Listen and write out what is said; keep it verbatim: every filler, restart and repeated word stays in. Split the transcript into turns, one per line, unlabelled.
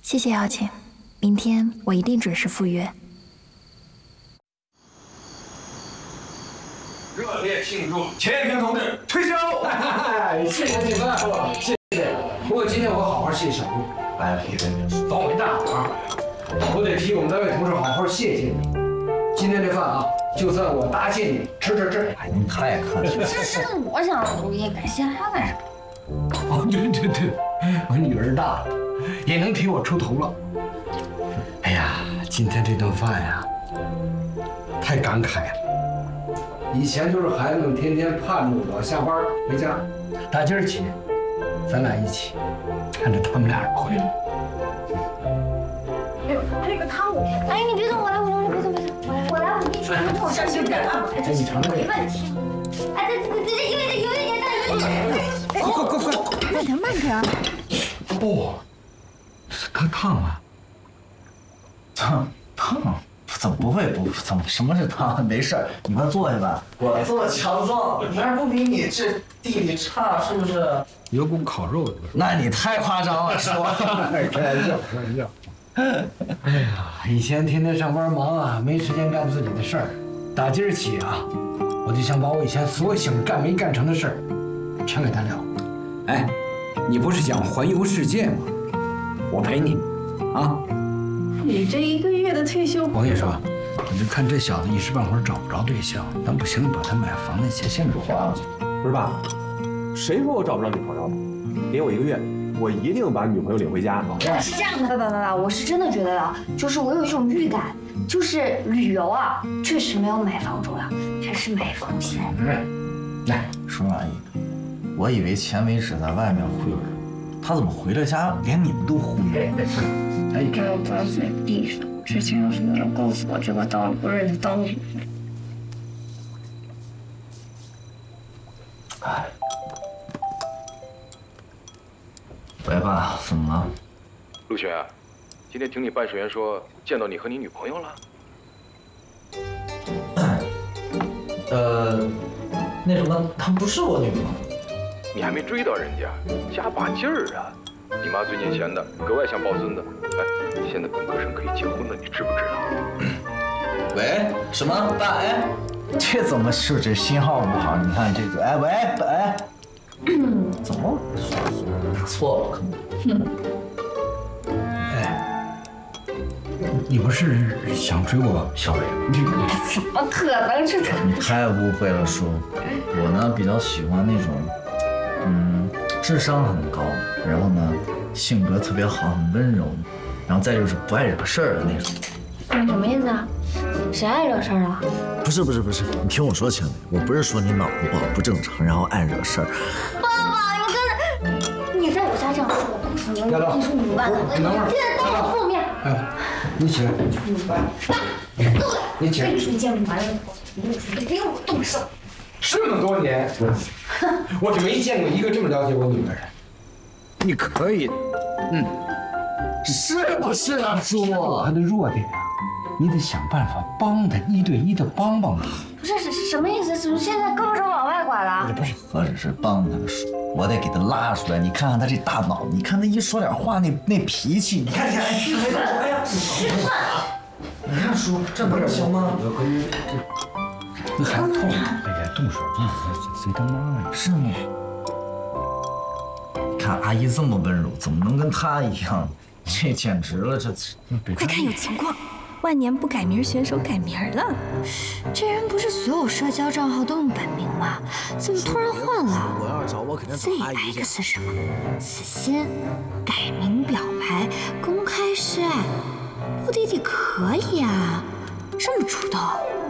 谢谢邀请，明天我一定准时赴约。
热烈庆祝钱平同志退休！
谢谢你们，谢谢。不过今天我好好谢谢小顾，
哎，别别别，
帮我一大忙，我得替我们单位同事好好谢谢你。今天这饭啊，就算我答谢你，吃吃吃。
哎，您太客气了。
这是我想也感谢他干啥？
哦，对对对，我女儿大了，也能替我出头了。哎呀，今天这顿饭呀，太感慨了。以前都是孩子们天天盼着我下班回家，打今儿起，咱俩一起看着他们俩回来。
哎呦，那个汤我……哎，你别动，我来，我来，别动，别动，我来，我来，我给你尝尝，上去点啊！
哎，你尝尝
没问题。哎，这这这有一点，有一点大，有一点。
快快快快！
慢点，慢点。
哦，它烫啊！
烫烫。怎么不会不怎么什么是烫？没事儿，你快坐下吧。我这么强壮，哪不比你这弟弟差？是不是？
有股烤肉的味。
那你太夸张了，说。
开玩笑，开玩笑。哎呀，以前天天上班忙啊，没时间干自己的事儿。打今儿起啊，我就想把我以前所有想干没干成的事儿，全给他了。
哎，你不是想环游世界吗？我陪你，啊。
你这一个月的退休，
我跟你说，我就看这小子一时半会儿找不着对象，咱不行，把他买房那钱先给花了去。
不是爸，谁说我找不着女朋友了？给我一个月，我一定把女朋友领回家。
是这样的，爸爸爸爸，我是真的觉得啊，就是我有一种预感，就是旅游啊，确实没有买房重要，还是买房先。
来，叔阿姨，我以为钱维只在外面忽悠人，他怎么回了家连你们都忽悠？
哎，不要把嘴闭上！之前要是有人告诉我这个道理，我忍着当主。
哎，喂，爸，怎么了？
陆雪，今天听你办事员说见到你和你女朋友了。
呃，那什么，她不是我女朋友。
你还没追到人家，加把劲儿啊！你妈最近闲的，格外像抱孙子。哎，现在本科生可以结婚了，你知不知道？
喂，什么？爸，哎，这怎么是这信号不好？你看这个，哎喂，哎，怎么错了？可能。
哎，你不是想追我小伟？
怎么可能？这
你太误会了，叔。我呢比较喜欢那种，嗯，智商很高，然后呢性格特别好，很温柔，然后再就是不爱惹事儿的那种。
你什么意思啊？谁爱惹事儿了？
不是不是不是，你听我说，青梅，我不是说你脑子不好不正常，然后爱惹事儿。
爸爸，你真的，你在我家这样说，我不承认，
来吧，
你说五万了，
你等会儿，
现在都有负面。
哎，你起来，你起来。
跟你说，你见过男人，你别给我动手。
这么多年，我就没见过一个这么了解我女的人。你可以的，嗯，
是不是啊，叔？
她的弱点啊，你得想办法帮她，一对一的帮帮她。
不是，是是什么意思？怎么现在胳膊肘往外拐了？
不是，何止是帮他叔，我得给他拉出来。你看看他这大脑，你看他一说点话，那那脾气，你看，你看，哎呀，你看叔，这不是行吗？
那还痛？哎呀，动手这随他妈呀！
是吗？看阿姨这么温柔，怎么能跟她一样？这简直了，这
快看，有情况！万年不改名选手改名了。这人不是所有社交账号都用本名吗？怎么突然换了？
我要是找我肯定
？Z X 是什么？此心，改名表白，公开示爱，目的地可以啊，这么主动。